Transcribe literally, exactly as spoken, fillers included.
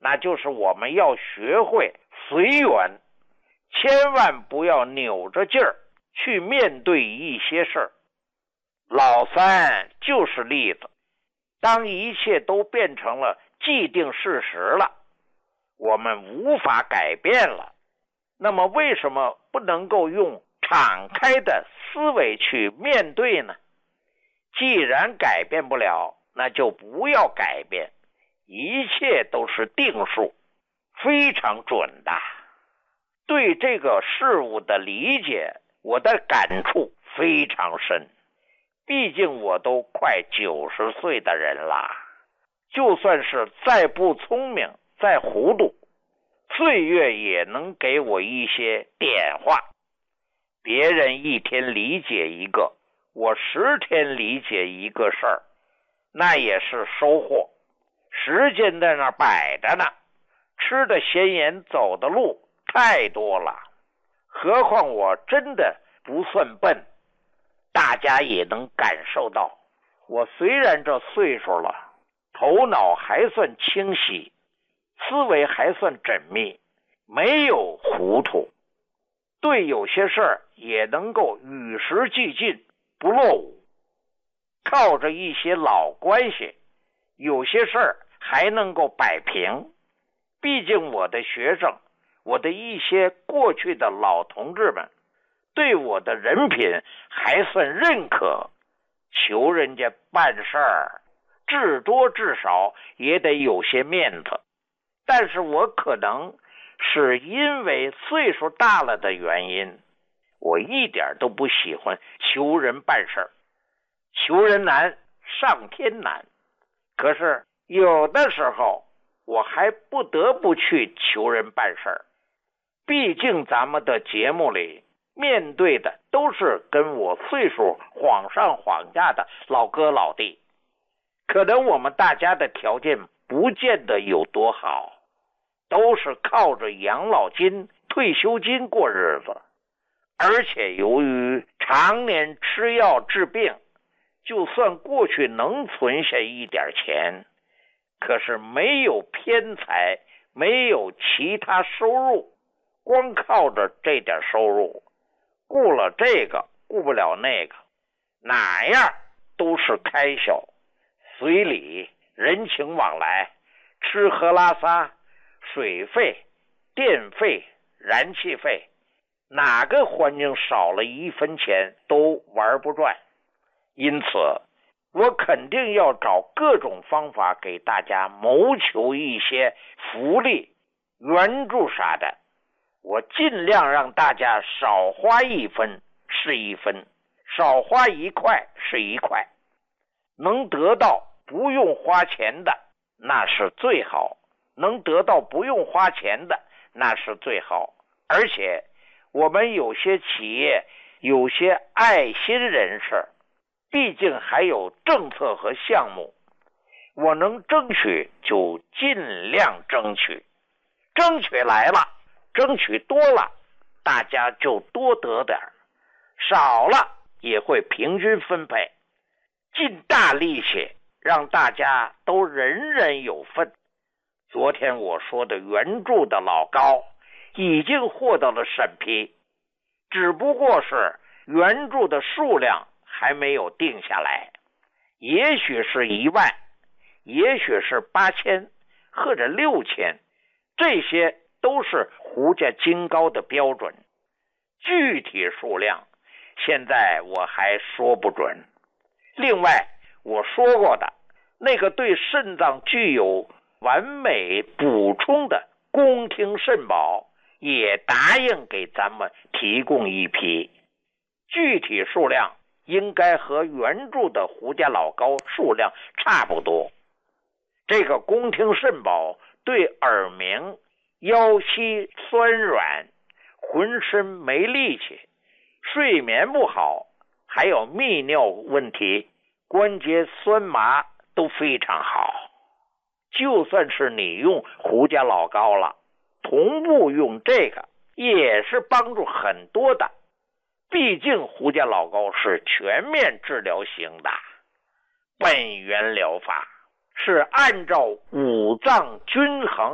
那就是我们要学会随缘，千万不要扭着劲儿去面对一些事儿。老三就是例子，当一切都变成了既定事实了，我们无法改变了，那么为什么不能够用敞开的思维去面对呢？既然改变不了，那就不要改变，一切都是定数，非常准的。对这个事物的理解，我的感触非常深。毕竟我都快九十岁的人啦，就算是再不聪明再糊涂，岁月也能给我一些点化。别人一天理解一个，我十天理解一个事儿，那也是收获。时间在那摆着呢，吃的咸盐走的路太多了，何况我真的不算笨。大家也能感受到，我虽然这岁数了，头脑还算清晰，思维还算缜密，没有糊涂，对有些事儿也能够与时俱进，不落伍。靠着一些老关系，有些事儿还能够摆平。毕竟我的学生，我的一些过去的老同志们对我的人品还算认可，求人家办事儿，至多至少也得有些面子。但是我可能是因为岁数大了的原因，我一点都不喜欢求人办事儿。求人难，上天难。可是有的时候我还不得不去求人办事儿。毕竟咱们的节目里面对的都是跟我岁数晃上晃下的老哥老弟，可能我们大家的条件不见得有多好，都是靠着养老金、退休金过日子，而且由于常年吃药治病，就算过去能存下一点钱，可是没有偏财，没有其他收入，光靠着这点收入，顾了这个顾不了那个，哪样都是开销，随礼、人情往来、吃喝拉撒、水费、电费、燃气费，哪个环境少了一分钱都玩不转。因此我肯定要找各种方法给大家谋求一些福利、援助啥的，我尽量让大家少花一分是一分，少花一块是一块，能得到不用花钱的那是最好，能得到不用花钱的那是最好。而且我们有些企业，有些爱心人士，毕竟还有政策和项目，我能争取就尽量争取，争取来了，争取多了，大家就多得点，少了也会平均分配，尽大力气让大家都人人有份。昨天我说的援助的老高已经获得了审批，只不过是援助的数量还没有定下来，也许是一万，也许是八千或者六千，这些都是胡家金高的标准，具体数量现在我还说不准。另外我说过的那个对肾脏具有完美补充的宫廷肾宝也答应给咱们提供一批，具体数量应该和援助的胡家老高数量差不多。这个宫廷肾宝对耳鸣、腰膝酸软、浑身没力气、睡眠不好，还有泌尿问题、关节酸麻都非常好。就算是你用胡家老高了，同步用这个也是帮助很多的。毕竟胡家老高是全面治疗型的，本源疗法是按照五脏均衡